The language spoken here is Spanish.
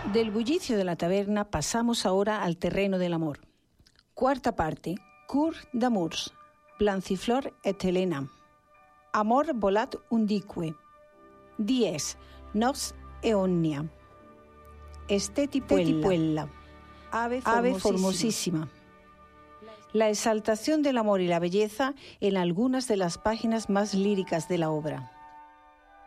Del bullicio de la taberna pasamos ahora al terreno del amor. Cuarta parte. Cur d'amours, Blanciflor et Helena. Amor volat undique. Dies, nox eonia. Estetipuella. Ave formosísima. La exaltación del amor y la belleza en algunas de las páginas más líricas de la obra.